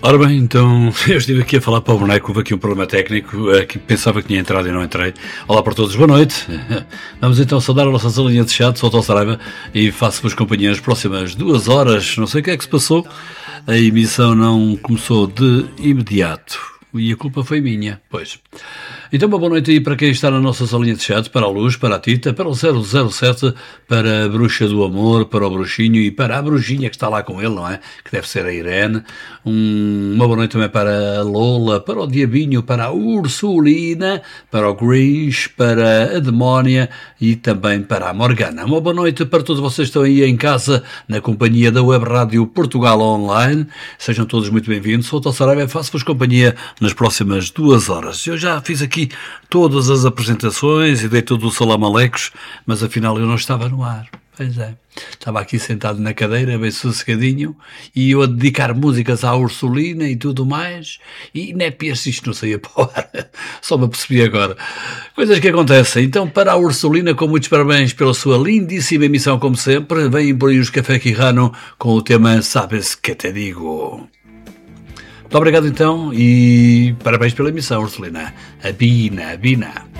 Ora bem, então eu estive aqui a falar para o boneco, houve aqui um problema técnico, que pensava que tinha entrado e não entrei. Olá para todos, boa noite. Vamos então saudar a nossa salinha de chat, sou o Tom Saraiva e faço-vos companhia nas próximas 2 horas. Não sei o que é que se passou, a emissão não começou de imediato e a culpa foi minha, pois. Então uma boa noite aí para quem está na nossa salinha de chat, para a Luz, para a Tita, para o 007, para a Bruxa do Amor, para o Bruxinho e para a Bruxinha que está lá com ele, não é? Que deve ser a Irene. Uma boa noite também para a Lola, para o Diabinho, para a Ursulina, para o Grinch, para a Demónia e também para a Morgana. Uma boa noite para todos vocês que estão aí em casa, na companhia da Web Rádio Portugal Online. Sejam todos muito bem-vindos. Sou o Tom Saraiva, faço-vos companhia nas próximas 2 horas. Eu já fiz aqui todas as apresentações e dei todo o salam alecos, mas afinal eu não estava no ar. Pois é, estava aqui sentado na cadeira, bem sossegadinho, e eu a dedicar músicas à Ursulina e tudo mais, e népias isto não saía para o ar, só me apercebi agora. Coisas que acontecem. Então, para a Ursulina, com muitos parabéns pela sua lindíssima emissão, como sempre, vêm por aí os Café Quijano com o tema Sabes que te digo. Muito obrigado então e parabéns pela emissão, Ursulina. A Bina.